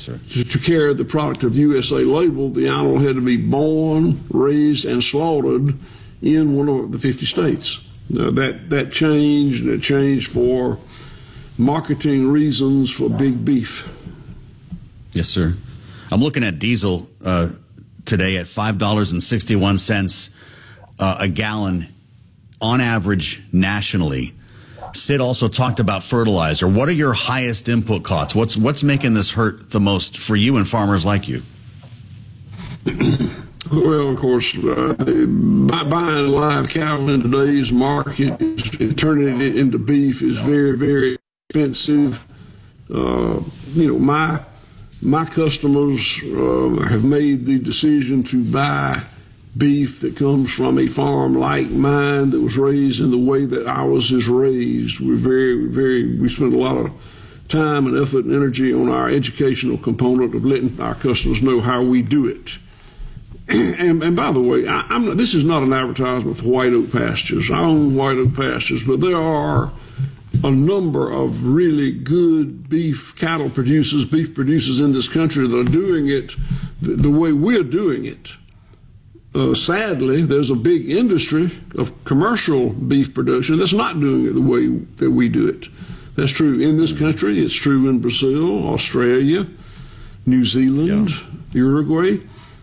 sir. To carry the product of USA label, the animal had to be born, raised, and slaughtered in one of the 50 states. That changed, and it changed for marketing reasons for big beef. Yes, sir. I'm looking at diesel today at $5.61 a gallon on average nationally. Sid also talked about fertilizer. What are your highest input costs? What's making this hurt the most for you and farmers like you? Well, of course, buying live cattle in today's market, turning it into beef is very, very expensive. My customers have made the decision to buy beef that comes from a farm like mine that was raised in the way that ours is raised. We spend a lot of time and effort and energy on our educational component of letting our customers know how we do it. And by the way, this is not an advertisement for White Oak Pastures. I own White Oak Pastures, but there are a number of really good beef producers in this country that are doing it the way we're doing it. Sadly, there's a big industry of commercial beef production that's not doing it the way that we do it. That's true in this country. It's true in Brazil, Australia, New Zealand, Uruguay.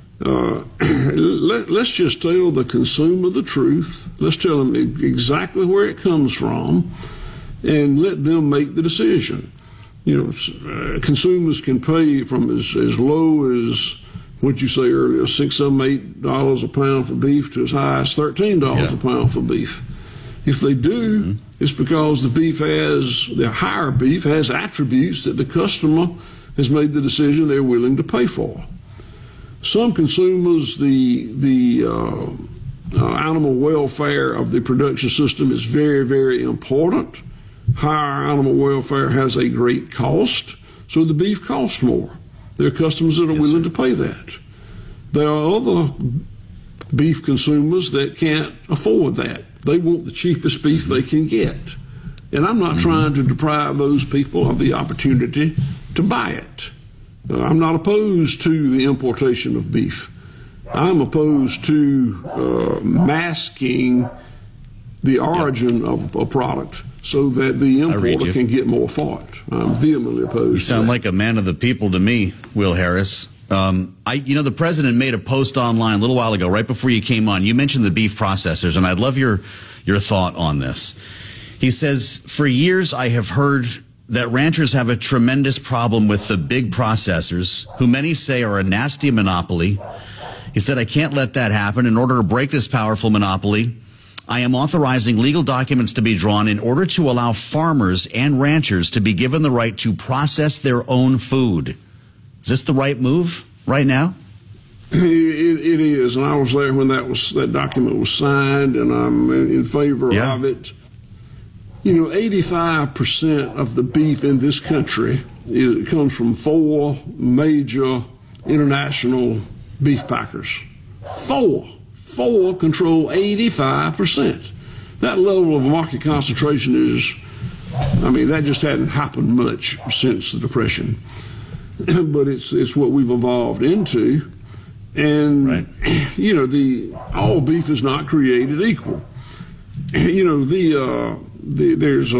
Let's just tell the consumer the truth. Let's tell them exactly where it comes from and let them make the decision. Consumers can pay from as low as, what'd you say earlier, $6, $7, $8 a pound for beef to as high as $13 a pound for beef. If they do, it's because the higher beef has attributes that the customer has made the decision they're willing to pay for. Some consumers, the animal welfare of the production system is very, very important. Higher animal welfare has a great cost, so the beef costs more. There are customers that are willing to pay that. There are other beef consumers that can't afford that. They want the cheapest beef they can get. And I'm not trying to deprive those people of the opportunity to buy it. I'm not opposed to the importation of beef. I'm opposed to masking the origin of a product so that the importer can get more for it. I'm vehemently opposed to that. You sound like a man of the people to me, Will Harris. The president made a post online a little while ago, right before you came on. You mentioned the beef processors, and I'd love your thought on this. He says, for years I have heard that ranchers have a tremendous problem with the big processors, who many say are a nasty monopoly. He said, I can't let that happen. In order to break this powerful monopoly, I am authorizing legal documents to be drawn in order to allow farmers and ranchers to be given the right to process their own food. Is this the right move right now? It is, and I was there when that document was signed, and I'm in favor of it. 85% of the beef in this country comes from 4 major international beef packers. 4 control 85%. That level of market concentration that just hadn't happened much since the Depression. But it's what we've evolved into. And, all beef is not created equal. There's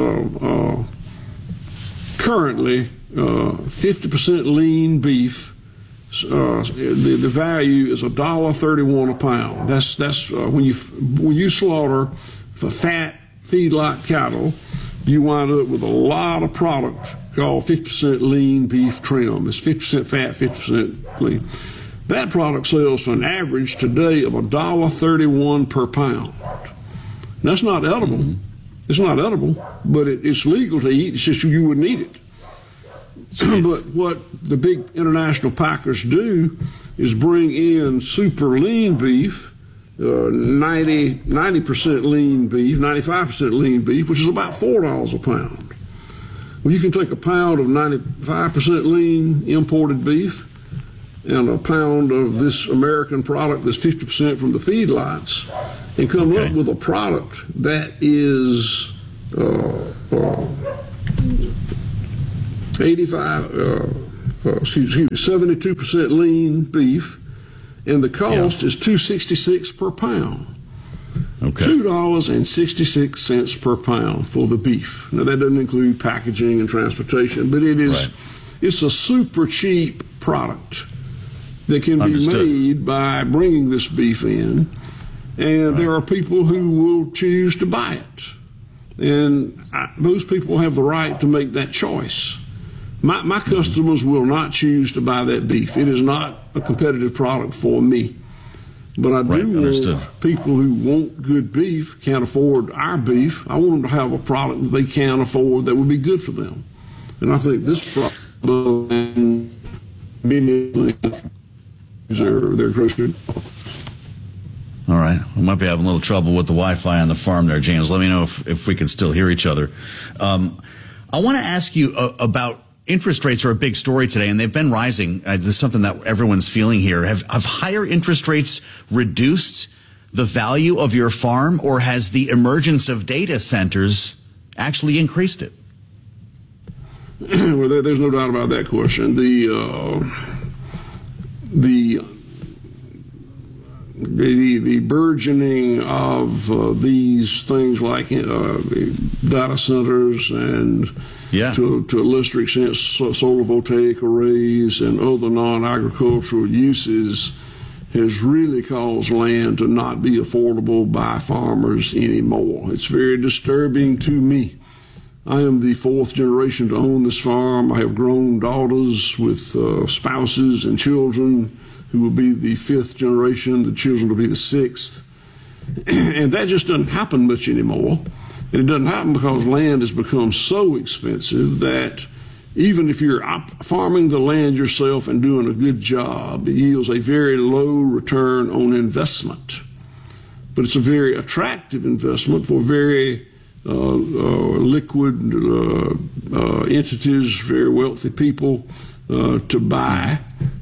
currently 50% lean beef. The value is $1.31 a pound. That's when you slaughter for fat feedlot cattle, you wind up with a lot of product called 50% lean beef trim. It's 50% fat, 50% lean. That product sells for an average today of $1.31 per pound. That's not edible. It's not edible, but it's legal to eat. It's just you wouldn't eat it. But what the big international packers do is bring in super lean beef, 90% lean beef, 95% lean beef, which is about $4 a pound. Well, you can take a pound of 95% lean imported beef and a pound of this American product that's 50% from the feedlots and come up with a product that is 85, excuse me, 72% lean beef, and the cost is $2.66 per pound. Okay. $2.66 per pound for the beef. Now that doesn't include packaging and transportation, but it is it's a super cheap product that can be made by bringing this beef in, and there are people who will choose to buy it, and those people have the right to make that choice. My customers will not choose to buy that beef. It is not a competitive product for me. But I do want people who want good beef, can't afford our beef. I want them to have a product that they can afford that would be good for them. And I think this product and many things they're grocery. All right. We might be having a little trouble with the Wi-Fi on the farm there, James. Let me know if we can still hear each other. I want to ask you about interest rates are a big story today, and they've been rising. This is something that everyone's feeling here. Have higher interest rates reduced the value of your farm, or has the emergence of data centers actually increased it? Well, there's no doubt about that question. The burgeoning of these things like data centers and to a lesser extent solar voltaic arrays and other non-agricultural uses has really caused land to not be affordable by farmers anymore. It's very disturbing to me. I am the fourth generation to own this farm. I have grown daughters with spouses and children who will be the fifth generation. The children will be the sixth. And that just doesn't happen much anymore. And it doesn't happen because land has become so expensive that even if you're farming the land yourself and doing a good job, it yields a very low return on investment. But it's a very attractive investment for very liquid entities, very wealthy people to buy.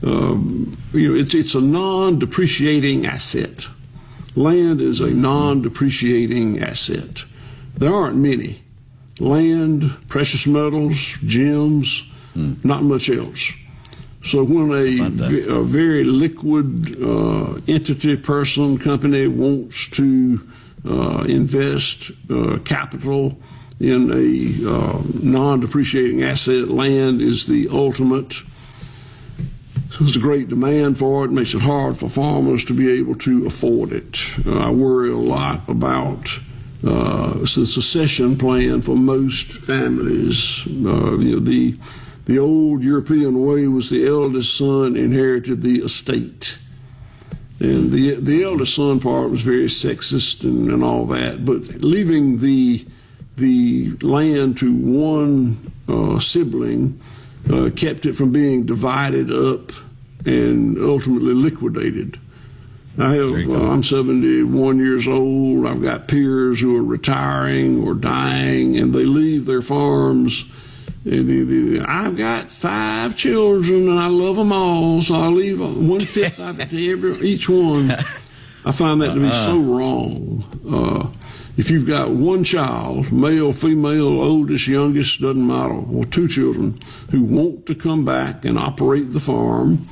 It's a non-depreciating asset. Land is a non-depreciating asset. There aren't many. Land, precious metals, gems, not much else. So when a very liquid entity, person, company wants to invest capital in a non-depreciating asset, land is the ultimate. So there's a great demand for it. It makes it hard for farmers to be able to afford it. I worry a lot about the succession plan for most families. The old European way was the eldest son inherited the estate. And the eldest son part was very sexist and all that, but leaving the land to one sibling kept it from being divided up and ultimately liquidated. I'm 71 years old. I've got peers who are retiring or dying, and they leave their farms. I've got 5 children, and I love them all, so I leave 1/5 to each one. I find that to be so wrong. If you've got one child, male, female, oldest, youngest, doesn't matter, or 2 children who want to come back and operate the farm,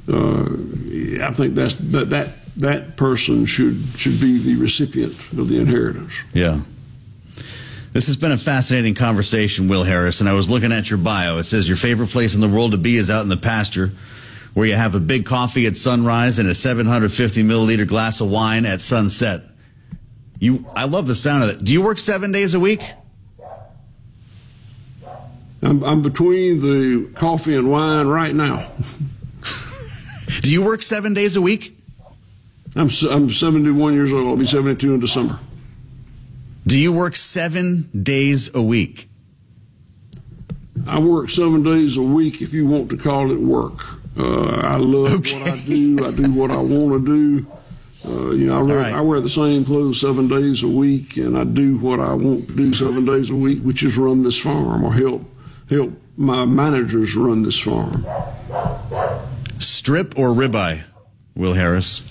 I think that person should be the recipient of the inheritance. Yeah. This has been a fascinating conversation, Will Harris, and I was looking at your bio. It says your favorite place in the world to be is out in the pasture, where you have a big coffee at sunrise and a 750 milliliter glass of wine at sunset. I love the sound of that. Do you work 7 days a week? I'm between the coffee and wine right now. Do you work 7 days a week? I'm 71 years old. I'll be 72 in December. Do you work 7 days a week? I work 7 days a week if you want to call it work. I love what I do. I do what I want to do. I wear the same clothes 7 days a week, and I do what I want to do 7 days a week, which is run this farm or help my managers run this farm. Strip or ribeye, Will Harris?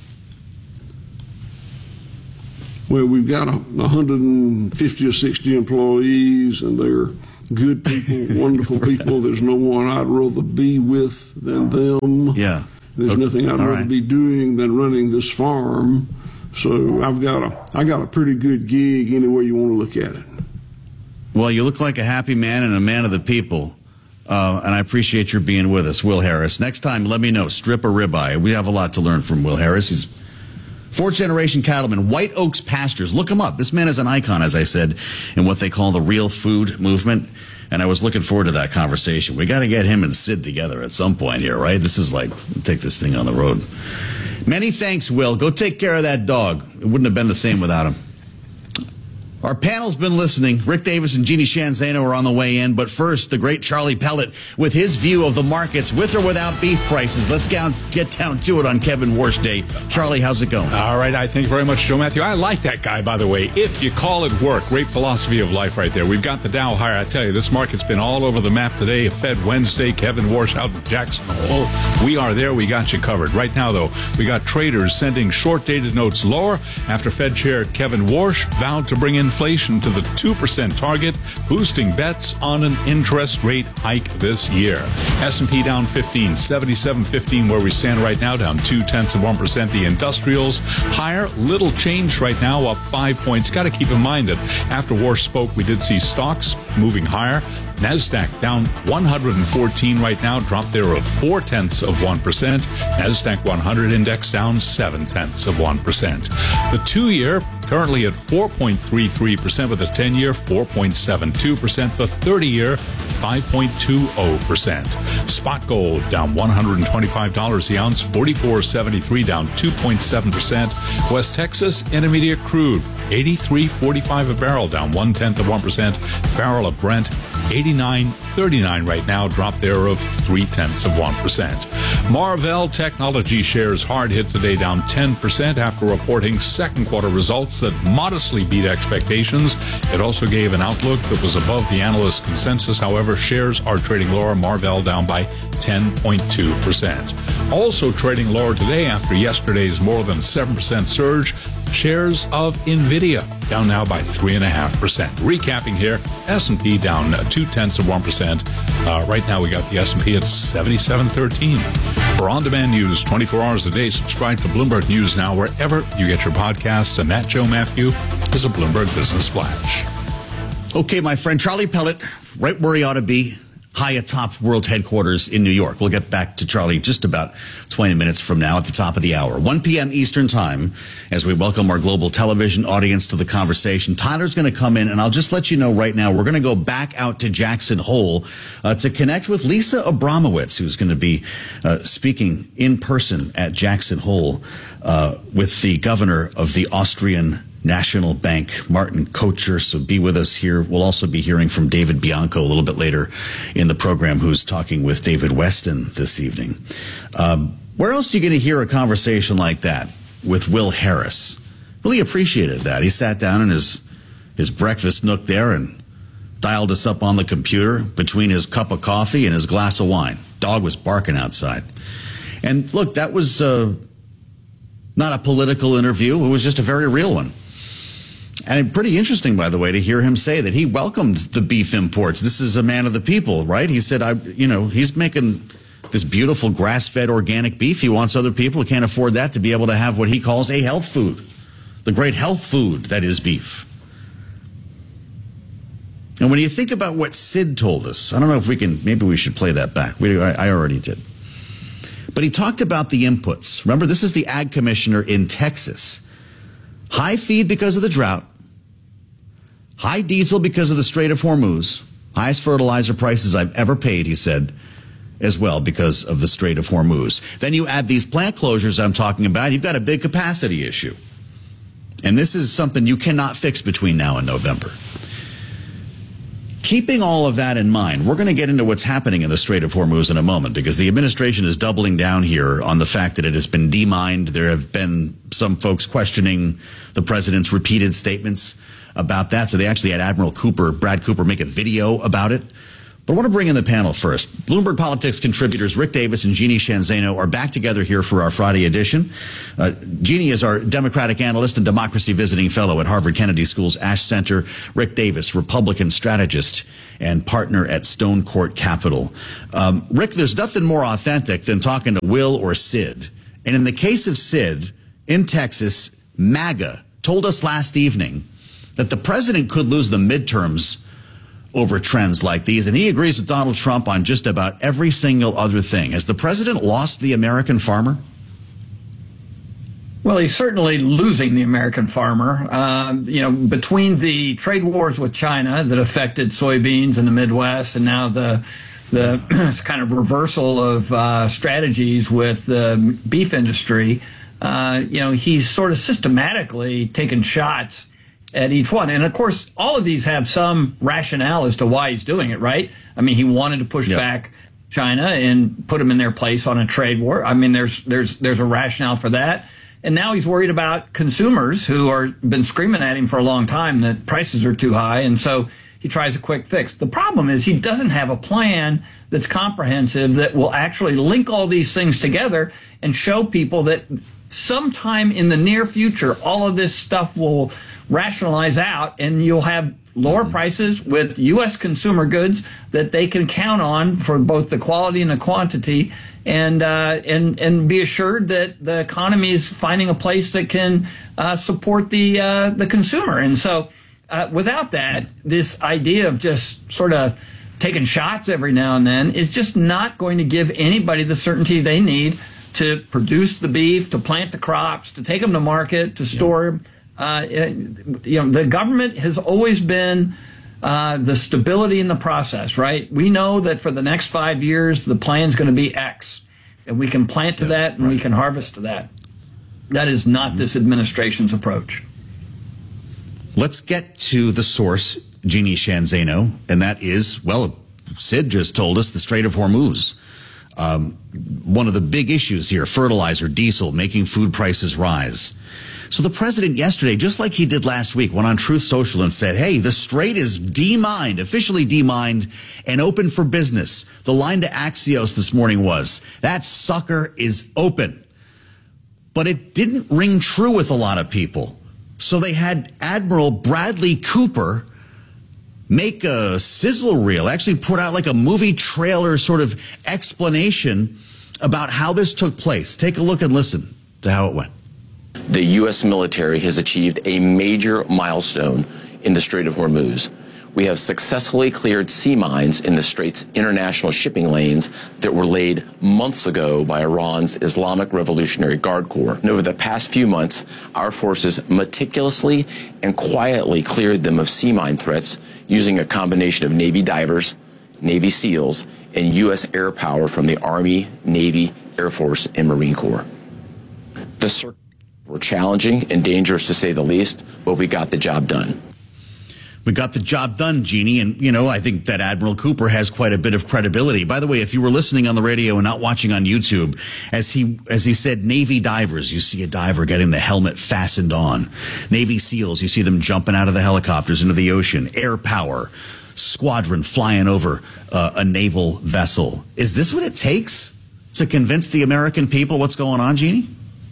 Well, we've got 150 or 60 employees, and they're good people, wonderful people. There's no one I'd rather be with than them. Yeah. There's nothing I'd rather be doing than running this farm. So I got a pretty good gig any way you want to look at it. Well, you look like a happy man and a man of the people. And I appreciate your being with us, Will Harris. Next time, let me know, strip or ribeye. We have a lot to learn from Will Harris. He's fourth-generation cattleman, White Oaks Pastures. Look him up. This man is an icon, as I said, in what they call the real food movement. And I was looking forward to that conversation. We got to get him and Sid together at some point here, right? This is like, take this thing on the road. Many thanks, Will. Go take care of that dog. It wouldn't have been the same without him. Our panel's been listening. Rick Davis and Jeannie Shanzano are on the way in. But first, the great Charlie Pellet with his view of the markets with or without beef prices. Let's get down to it on Kevin Warsh Day. Charlie, how's it going? All right. I thank you very much, Joe Matthew. I like that guy, by the way. If you call it work, great philosophy of life right there. We've got the Dow higher. I tell you, this market's been all over the map today. Fed Wednesday, Kevin Warsh out in Jackson Hole. We are there. We got you covered. Right now, though, we got traders sending short-dated notes lower after Fed Chair Kevin Warsh vowed to bring inflation to the 2% target, boosting bets on an interest rate hike this year. S&P down 15, 77.15 where we stand right now, down 0.2%. The industrials higher, little change right now, up 5 points. Got to keep in mind that after Warsh spoke, we did see stocks moving higher. NASDAQ down 114 right now, drop there of 0.4%. NASDAQ 100 index down 0.7%. The 2-year currently at 4.33%, with the 10-year 4.72%, the 30-year 5.20%. Spot gold down $125 the ounce, 44.73, down 2.7%. West Texas Intermediate crude 83.45 a barrel, down 0.1%. Barrel of Brent 89.39 right now, drop there of 0.3%. Marvell Technology shares hard hit today, down 10% after reporting second quarter results that modestly beat expectations. It also gave an outlook that was above the analyst consensus. However, shares are trading lower. Marvell down by 10.2%. Also trading lower today after yesterday's more than 7% surge, shares of NVIDIA down now by 3.5%. Recapping here, S&P down 0.2%. Right now we got the S&P at 77.13. For on-demand news 24 hours a day, subscribe to Bloomberg News Now wherever you get your podcasts. And that, Joe Matthew, is a Bloomberg Business Flash. Okay, my friend, Charlie Pellet, right where he ought to be, high atop World Headquarters in New York. We'll get back to Charlie just about 20 minutes from now at the top of the hour. 1 p.m. Eastern Time, as we welcome our global television audience to the conversation. Tyler's going to come in, and I'll just let you know right now, we're going to go back out to Jackson Hole to connect with Lisa Abramowitz, who's going to be speaking in person at Jackson Hole with the governor of the Austrian National Bank, Martin Kocher. So be with us here. We'll also be hearing from David Bianco a little bit later in the program, who's talking with David Weston this evening. Where else are you going to hear a conversation like that with Will Harris? Really appreciated that. He sat down in his breakfast nook there and dialed us up on the computer between his cup of coffee and his glass of wine. Dog was barking outside. And look, that was not a political interview. It was just a very real one. And pretty interesting, by the way, to hear him say that he welcomed the beef imports. This is a man of the people, right? He said, he's making this beautiful grass-fed organic beef. He wants other people who can't afford that to be able to have what he calls a health food, the great health food that is beef. And when you think about what Sid told us, I don't know if maybe we should play that back. I already did. But he talked about the inputs. Remember, this is the ag commissioner in Texas. High feed because of the drought. High diesel because of the Strait of Hormuz. Highest fertilizer prices I've ever paid, he said, as well because of the Strait of Hormuz. Then you add these plant closures I'm talking about, you've got a big capacity issue. And this is something you cannot fix between now and November. Keeping all of that in mind, we're going to get into what's happening in the Strait of Hormuz in a moment, because the administration is doubling down here on the fact that it has been demined. There have been some folks questioning the president's repeated statements about that. So they actually had Admiral Brad Cooper, make a video about it. But I want to bring in the panel first. Bloomberg Politics contributors Rick Davis and Jeannie Sheehan Zaino are back together here for our Friday edition. Jeannie is our Democratic analyst and democracy visiting fellow at Harvard Kennedy School's Ash Center. Rick Davis, Republican strategist and partner at Stone Court Capital. Rick, there's nothing more authentic than talking to Will or Sid. And in the case of Sid, in Texas, MAGA told us last evening that the president could lose the midterms over trends like these, and he agrees with Donald Trump on just about every single other thing. Has the president lost the American farmer? Well, he's certainly losing the American farmer. Between the trade wars with China that affected soybeans in the Midwest, and now the kind of reversal of strategies with the beef industry, he's sort of systematically taken shots at each one. And of course, all of these have some rationale as to why he's doing it, right? I mean, he wanted to push back China and put them in their place on a trade war. I mean, there's a rationale for that. And now he's worried about consumers who are been screaming at him for a long time that prices are too high. And so he tries a quick fix. The problem is he doesn't have a plan that's comprehensive that will actually link all these things together and show people that sometime in the near future, all of this stuff will rationalize out and you'll have lower prices with U.S. consumer goods that they can count on for both the quality and the quantity, and be assured that the economy is finding a place that can support the consumer. And so without that, this idea of just sort of taking shots every now and then is just not going to give anybody the certainty they need to produce the beef, to plant the crops, to take them to market, to store them. The government has always been the stability in the process, right? We know that for the next 5 years, the plan's going to be X, and we can plant to that and we can harvest to that. That is not this administration's approach. Let's get to the source, Jeannie Sheehan Zaino, and that is, well, Sid just told us, the Strait of Hormuz. One of the big issues here, fertilizer, diesel, making food prices rise. So the president yesterday, just like he did last week, went on Truth Social and said, hey, the Strait is demined, officially demined, and open for business. The line to Axios this morning was, that sucker is open. But it didn't ring true with a lot of people. So they had Admiral Bradley Cooper make a sizzle reel, actually put out like a movie trailer sort of explanation about how this took place. Take a look and listen to how it went. The U.S. military has achieved a major milestone in the Strait of Hormuz. We have successfully cleared sea mines in the Strait's international shipping lanes that were laid months ago by Iran's Islamic Revolutionary Guard Corps. And over the past few months, our forces meticulously and quietly cleared them of sea mine threats using a combination of Navy divers, Navy SEALs, and U.S. air power from the Army, Navy, Air Force, and Marine Corps. The circumstances were challenging and dangerous to say the least, but we got the job done. We got the job done, Jeannie, and, I think that Admiral Cooper has quite a bit of credibility. By the way, if you were listening on the radio and not watching on YouTube, as he said, Navy divers, you see a diver getting the helmet fastened on. Navy SEALs, you see them jumping out of the helicopters into the ocean. Air power, squadron flying over a naval vessel. Is this what it takes to convince the American people what's going on, Jeannie?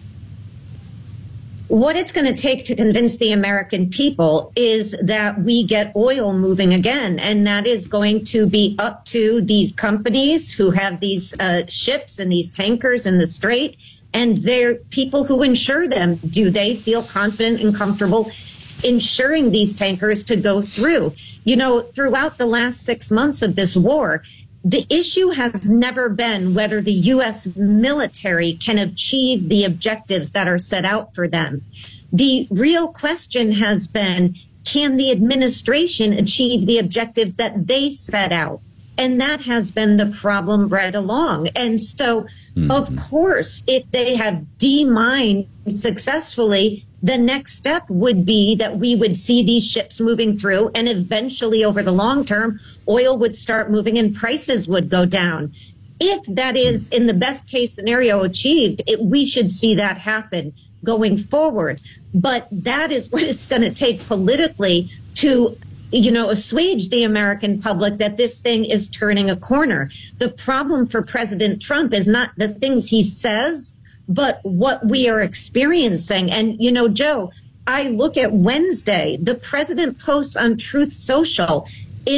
What it's going to take to convince the American people is that we get oil moving again. And that is going to be up to these companies who have these ships and these tankers in the Strait, and they're people who insure them. Do they feel confident and comfortable insuring these tankers to go through? Throughout the last 6 months of this war, the issue has never been whether the U.S. military can achieve the objectives that are set out for them. The real question has been, can the administration achieve the objectives that they set out? And that has been the problem right along. And so, of course, if they have demined successfully, the next step would be that we would see these ships moving through, and eventually over the long term, oil would start moving and prices would go down. If that is in the best case scenario achieved, we should see that happen going forward. But that is what it's going to take politically to assuage the American public that this thing is turning a corner. The problem for President Trump is not the things he says, but what we are experiencing. And, Joe, I look at Wednesday, the president posts on Truth Social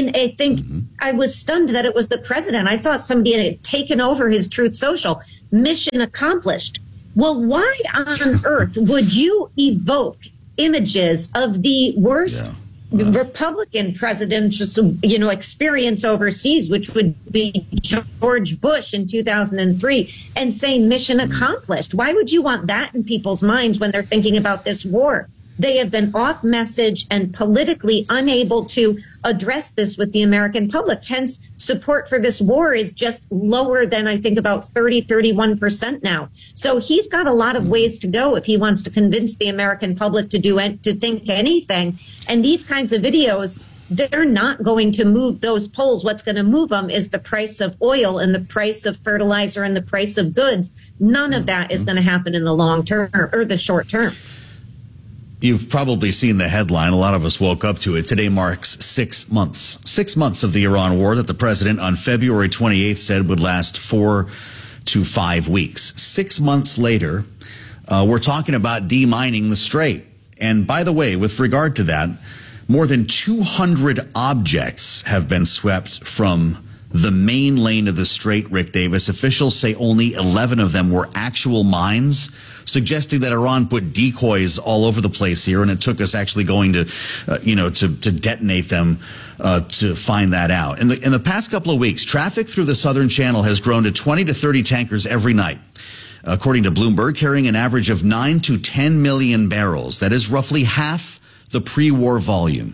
I was stunned that it was the president. I thought somebody had taken over his Truth Social. Mission accomplished. Well, why on earth would you evoke images of the worst Republican president, experience overseas, which would be George Bush in 2003, and say mission accomplished? Why would you want that in people's minds when they're thinking about this war? They have been off message and politically unable to address this with the American public. Hence, support for this war is just lower than I think about 31% now. So he's got a lot of ways to go if he wants to convince the American public to think anything. And these kinds of videos, they're not going to move those polls. What's going to move them is the price of oil and the price of fertilizer and the price of goods. None of that is going to happen in the long term or the short term. You've probably seen the headline. A lot of us woke up to it. Today marks 6 months. 6 months of the Iran war that the president on February 28th said would last 4 to 5 weeks. 6 months later, we're talking about demining the Strait. And by the way, with regard to that, more than 200 objects have been swept from the main lane of the Strait, Rick Davis. Officials say only 11 of them were actual mines, suggesting that Iran put decoys all over the place here, and it took us actually going to, to detonate them to find that out. In the past couple of weeks, traffic through the Southern Channel has grown to 20 to 30 tankers every night, according to Bloomberg, carrying an average of 9 to 10 million barrels. That is roughly half the pre-war volume.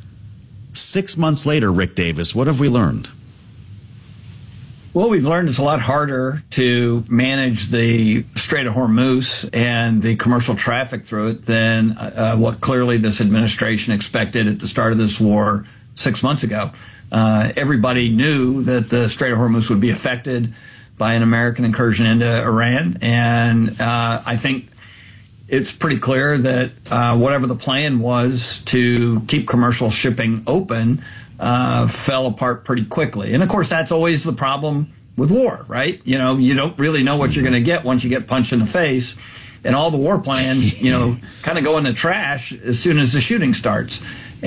6 months later, Rick Davis, what have we learned? What we've learned it's a lot harder to manage the Strait of Hormuz and the commercial traffic through it than what clearly this administration expected at the start of this war 6 months ago. Everybody knew that the Strait of Hormuz would be affected by an American incursion into Iran. And I think it's pretty clear that whatever the plan was to keep commercial shipping open fell apart pretty quickly. And of course, that's always the problem with war, right? You don't really know what you're going to get once you get punched in the face. And all the war plans, kind of go in the trash as soon as the shooting starts.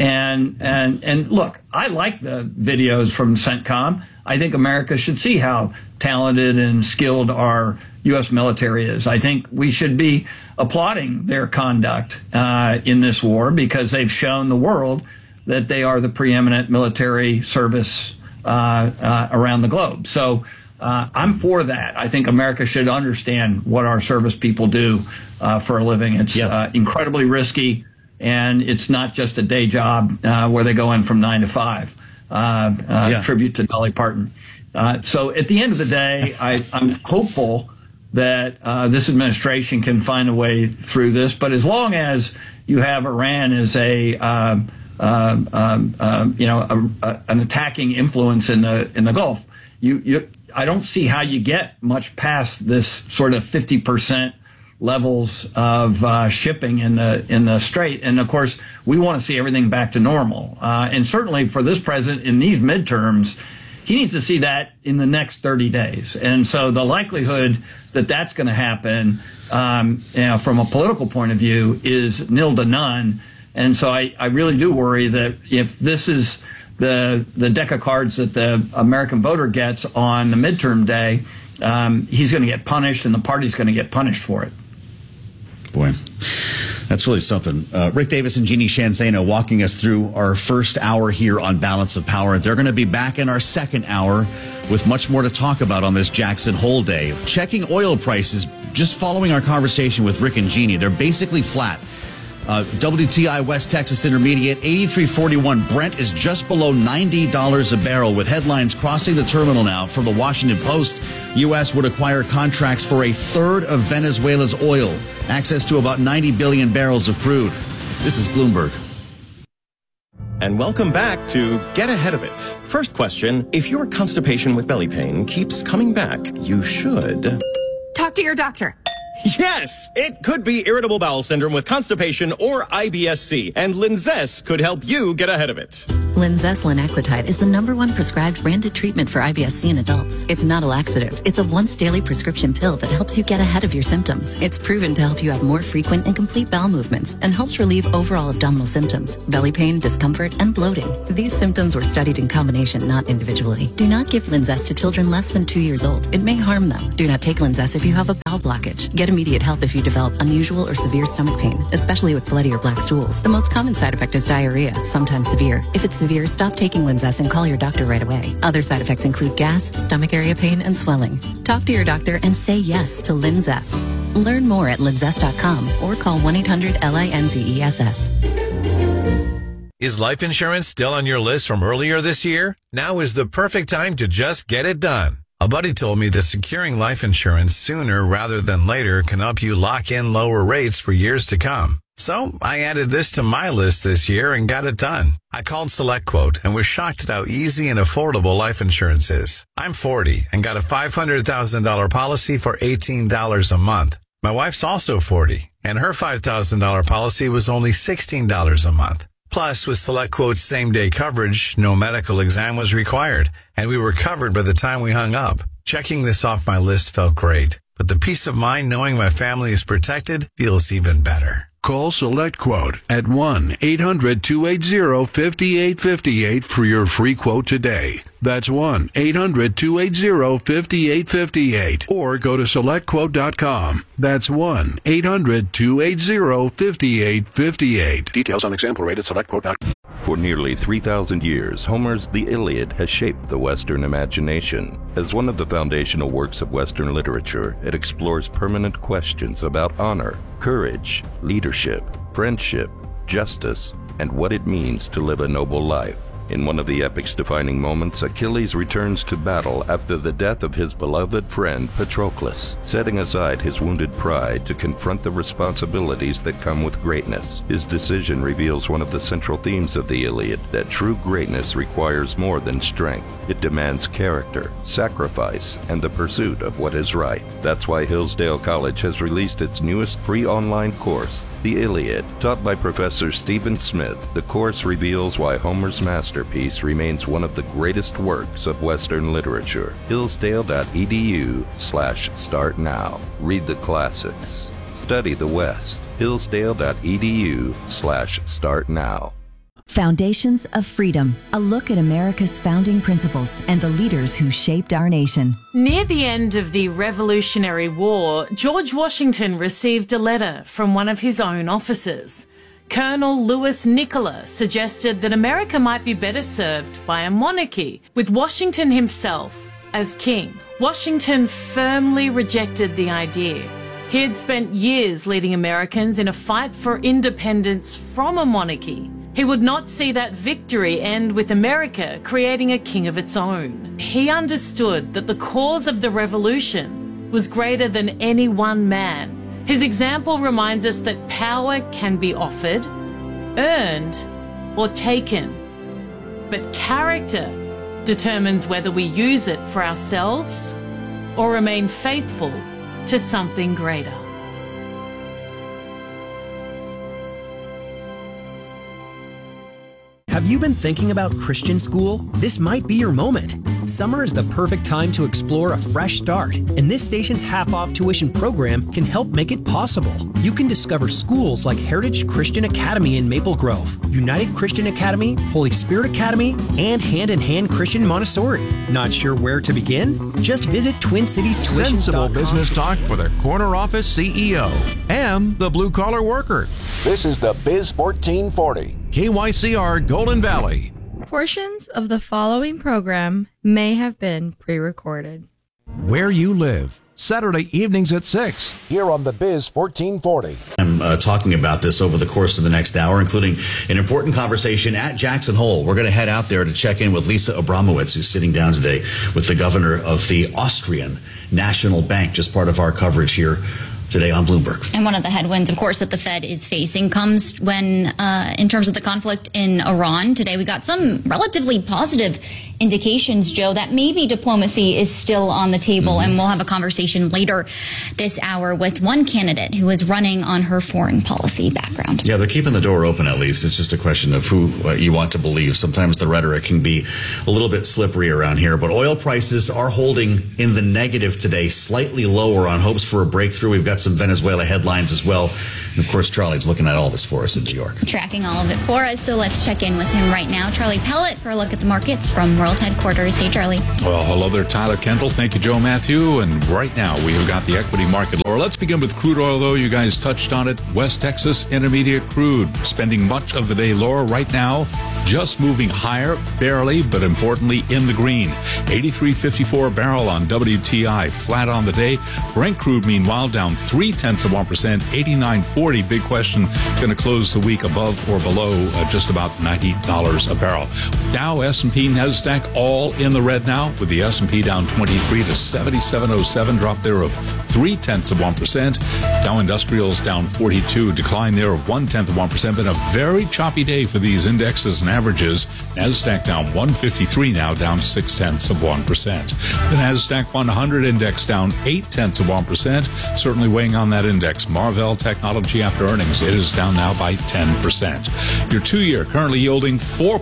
And look, I like the videos from CENTCOM. I think America should see how talented and skilled our U.S. military is. I think we should be applauding their conduct in this war because they've shown the world that they are the preeminent military service around the globe. So I'm for that. I think America should understand what our service people do for a living. It's incredibly risky, and it's not just a day job where they go in from 9 to 5. Tribute to Dolly Parton. So at the end of the day, I'm hopeful that this administration can find a way through this. But as long as you have Iran as an attacking influence in the Gulf, I don't see how you get much past this sort of 50% levels of shipping in the Strait. And of course, we want to see everything back to normal. And certainly for this president in these midterms, he needs to see that in the next 30 days. And so the likelihood that that's going to happen, from a political point of view, is nil to none. And so I really do worry that if this is the deck of cards that the American voter gets on the midterm day, he's going to get punished and the party's going to get punished for it. Boy, that's really something. Rick Davis and Jeannie Sheehan Zaino walking us through our first hour here on Balance of Power. They're going to be back in our second hour with much more to talk about on this Jackson Hole Day. Checking oil prices, just following our conversation with Rick and Jeannie, they're basically flat. WTI West Texas Intermediate, 83.41. Brent is just below $90 a barrel, with headlines crossing the terminal now. From the Washington Post, U.S. would acquire contracts for a third of Venezuela's oil, access to about 90 billion barrels of crude. This is Bloomberg. And welcome back to Get Ahead of It. First question, if your constipation with belly pain keeps coming back, you should... talk to your doctor. Yes, it could be irritable bowel syndrome with constipation or IBS-C, and Linzess could help you get ahead of it. Linzess linaclotide is the #1 prescribed branded treatment for IBS-C in adults. It's not a laxative. It's a once-daily prescription pill that helps you get ahead of your symptoms. It's proven to help you have more frequent and complete bowel movements and helps relieve overall abdominal symptoms, belly pain, discomfort, and bloating. These symptoms were studied in combination, not individually. Do not give Linzess to children less than 2 years old. It may harm them. Do not take Linzess if you have a bowel blockage. Get immediate help if you develop unusual or severe stomach pain, especially with bloody or black stools. The most common side effect is diarrhea, sometimes severe. If it's severe, stop taking Linzess and call your doctor right away. Other side effects include gas, stomach area pain, and swelling. Talk to your doctor and say yes to Linzess. Learn more at linzess.com or call 1-800-LINZESS. Is life insurance still on your list from earlier this year? Now is the perfect time to just get it done. A buddy told me that securing life insurance sooner rather than later can help you lock in lower rates for years to come. So I added this to my list this year and got it done. I called SelectQuote and was shocked at how easy and affordable life insurance is. I'm 40 and got a $500,000 policy for $18 a month. My wife's also 40 and her $5,000 policy was only $16 a month. Plus, with SelectQuote's same-day coverage, no medical exam was required, and we were covered by the time we hung up. Checking this off my list felt great, but the peace of mind knowing my family is protected feels even better. Call SelectQuote at 1-800-280-5858 for your free quote today. That's 1-800-280-5858. Or go to SelectQuote.com. That's 1-800-280-5858. Details on example rate at SelectQuote.com. For nearly 3,000 years, Homer's The Iliad has shaped the Western imagination. As one of the foundational works of Western literature, it explores permanent questions about honor, courage, leadership, friendship, justice, and what it means to live a noble life. In one of the epic's defining moments, Achilles returns to battle after the death of his beloved friend Patroclus, setting aside his wounded pride to confront the responsibilities that come with greatness. His decision reveals one of the central themes of the Iliad, that true greatness requires more than strength. It demands character, sacrifice, and the pursuit of what is right. That's why Hillsdale College has released its newest free online course, The Iliad. Taught by Professor Stephen Smith, the course reveals why Homer's masterpiece remains one of the greatest works of Western literature. Hillsdale.edu/start now. Read the classics. Study the West. Hillsdale.edu/start now. Foundations of Freedom, a look at America's founding principles and the leaders who shaped our nation. Near the end of the Revolutionary War, George Washington received a letter from one of his own officers. Colonel Louis Nicola suggested that America might be better served by a monarchy, with Washington himself as king. Washington firmly rejected the idea. He had spent years leading Americans in a fight for independence from a monarchy. He would not see that victory end with America creating a king of its own. He understood that the cause of the revolution was greater than any one man. His example reminds us that power can be offered, earned, or taken. But character determines whether we use it for ourselves or remain faithful to something greater. Have you been thinking about Christian school? This might be your moment. Summer is the perfect time to explore a fresh start, and this station's half-off tuition program can help make it possible. You can discover schools like Heritage Christian Academy in Maple Grove, United Christian Academy, Holy Spirit Academy, and Hand in Hand Christian Montessori. Not sure where to begin? Just visit TwinCitiesTuition.com. Sensible business talk for the corner office CEO and the blue-collar worker. This is the Biz 1440. KYCR Golden Valley. Portions of the following program may have been pre-recorded. Where you live, Saturday evenings at 6. Here on the Biz 1440. I'm talking about this over the course of the next hour, including an important conversation at Jackson Hole. We're going to head out there to check in with Lisa Abramowitz, who's sitting down today with the governor of the Austrian National Bank, just part of our coverage here today on Bloomberg. And one of the headwinds, of course, that the Fed is facing comes when, in terms of the conflict in Iran. Today we got some relatively positive indications, Joe, that maybe diplomacy is still on the table. And we'll have a conversation later this hour with one candidate who is running on her foreign policy background. Yeah, they're keeping the door open at least. It's just a question of who you want to believe. Sometimes the rhetoric can be a little bit slippery around here. But oil prices are holding in the negative today, slightly lower on hopes for a breakthrough. We've got some Venezuela headlines as well. And of course, Charlie's looking at all this for us in New York. Tracking all of it for us. So let's check in with him right now. Charlie Pellet for a look at the markets from World Headquarters. Hey, Charlie. Well, hello there, Tyler Kendall. Thank you, Joe Matthew. And right now, we have got the equity market lower. Let's begin with crude oil, though. You guys touched on it. West Texas Intermediate crude spending much of the day lower right now. Just moving higher, barely, but importantly in the green. 83.54 a barrel on WTI, flat on the day. Brent crude, meanwhile, down 0.3%, 89.40. Big question, going to close the week above or below just about $90 a barrel. Dow, S&P, NASDAQ, all in the red now, with the S&P down 23 to 77.07, drop there of 0.3%. Dow Industrials down 42, decline there of 0.1%. Been a very choppy day for these indexes and averages. NASDAQ down 153 now, down 0.6%. The NASDAQ 100 index down 0.8%, certainly weighing on that index. Marvell Technology after earnings, it is down now by 10%. Your 2-year currently yielding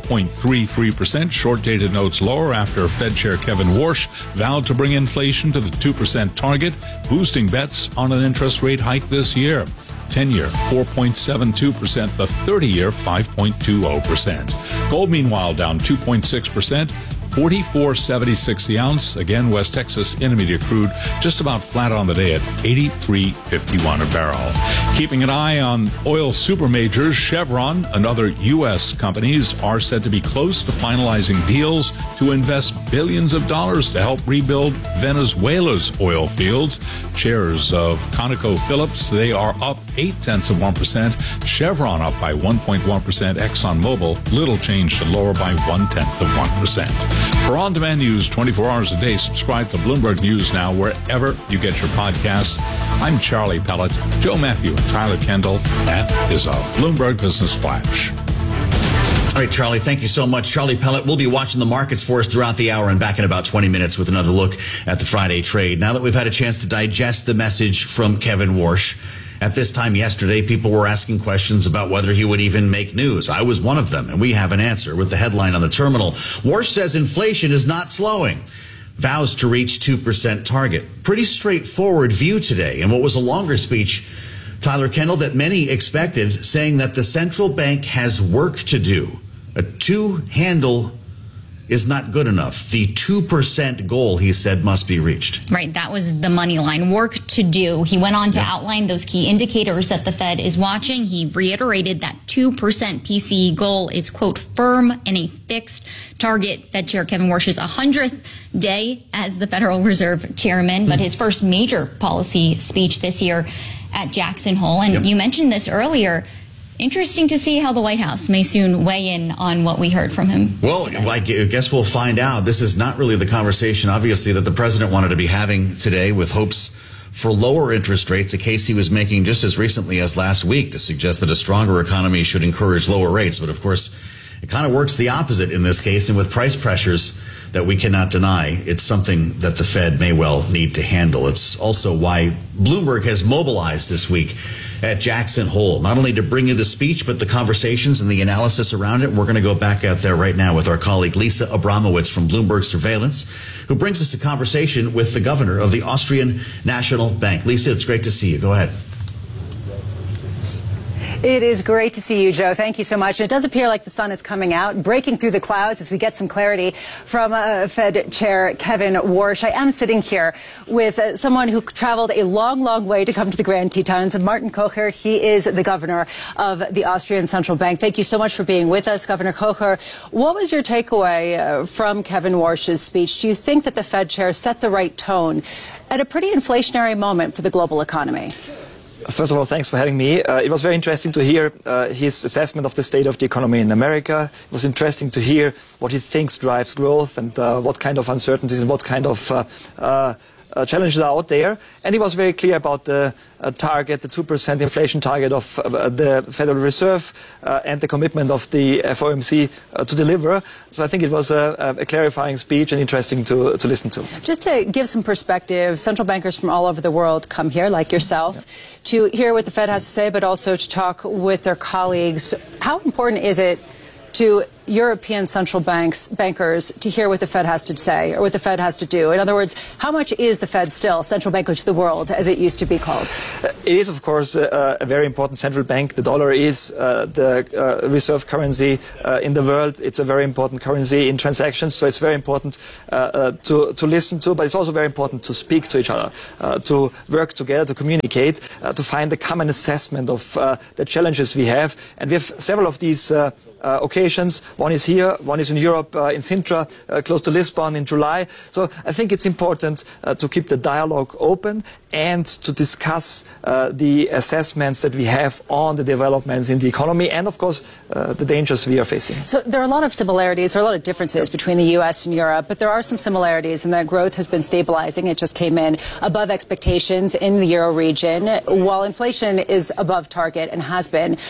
4.33%. Short-dated notes lower after Fed Chair Kevin Warsh vowed to bring inflation to the 2% target, boosting bets on an interest rate hike this year. 10-year, 4.72%. The 30-year, 5.20%. Gold, meanwhile, down 2.6%. $44.76 the ounce. Again, West Texas Intermediate crude just about flat on the day at $83.51 a barrel. Keeping an eye on oil super majors, Chevron and other U.S. companies are said to be close to finalizing deals to invest billions of dollars to help rebuild Venezuela's oil fields. Shares of ConocoPhillips, they are up 0.8%. Chevron up by 1.1%. ExxonMobil, little change to lower by 0.1%. For on-demand news 24 hours a day, subscribe to Bloomberg News Now wherever you get your podcasts. I'm Charlie Pellet. Joe Matthew and Tyler Kendall. That is a Bloomberg Business Flash. All right, Charlie, thank you so much. Charlie Pellet will be watching the markets for us throughout the hour and back in about 20 minutes with another look at the Friday trade. Now that we've had a chance to digest the message from Kevin Warsh, at this time yesterday, people were asking questions about whether he would even make news. I was one of them, and we have an answer with the headline on the terminal. Warsh says inflation is not slowing. Vows to reach 2% target. Pretty straightforward view today. And what was a longer speech, Tyler Kendall, that many expected, saying that the central bank has work to do. A 2 handle is not good enough. The 2% goal, he said, must be reached. Right. That was the money line. Work to do. He went on to outline those key indicators that the Fed is watching. He reiterated that 2% PCE goal is, quote, firm and a fixed target. Fed Chair Kevin Warsh's 100th day as the Federal Reserve Chairman, but his first major policy speech this year at Jackson Hole. And you mentioned this earlier. Interesting to see how the White House may soon weigh in on what we heard from him. Well, I guess we'll find out. This is not really the conversation, obviously, that the president wanted to be having today, with hopes for lower interest rates, a case he was making just as recently as last week to suggest that a stronger economy should encourage lower rates. But of course, it kind of works the opposite in this case. And with price pressures that we cannot deny, it's something that the Fed may well need to handle. It's also why Bloomberg has mobilized this week at Jackson Hole, not only to bring you the speech, but the conversations and the analysis around it. We're going to go back out there right now with our colleague Lisa Abramowitz from Bloomberg Surveillance, who brings us a conversation with the governor of the Austrian National Bank. Lisa, it's great to see you. Go ahead. It is great to see you, Joe. Thank you so much. It does appear like the sun is coming out, breaking through the clouds as we get some clarity from Fed Chair Kevin Warsh. I am sitting here with someone who traveled a long, long way to come to the Grand Tetons, Martin Kocher. He is the governor of the Austrian Central Bank. Thank you so much for being with us, Governor Kocher. What was your takeaway from Kevin Warsh's speech? Do you think that the Fed chair set the right tone at a pretty inflationary moment for the global economy? First of all, thanks for having me. It was very interesting to hear his assessment of the state of the economy in America. It was interesting to hear what he thinks drives growth and what kind of uncertainties and what kind of challenges are out there, and he was very clear about the target, the 2% inflation target of the Federal Reserve, and the commitment of the FOMC to deliver. So I think it was a clarifying speech and interesting to listen to. Just to give some perspective, central bankers from all over the world come here, like yourself, to hear what the Fed has to say, but also to talk with their colleagues. How important is it to European central bankers to hear what the Fed has to say or what the Fed has to do? In other words, how much is the Fed still central bank of the world, as it used to be called? It is, of course, a very important central bank. The dollar is the reserve currency in the world. It's a very important currency in transactions, so it's very important to listen to, but it's also very important to speak to each other, to work together, to communicate, to find a common assessment of the challenges we have. And we have several of these occasions. One is here, one is in Europe, in Sintra, close to Lisbon in July. So I think it's important to keep the dialogue open and to discuss the assessments that we have on the developments in the economy and, of course, the dangers we are facing. So there are a lot of similarities, there are a lot of differences between the U.S. and Europe, but there are some similarities in that growth has been stabilizing. It just came in above expectations in the Euro region, while inflation is above target and has been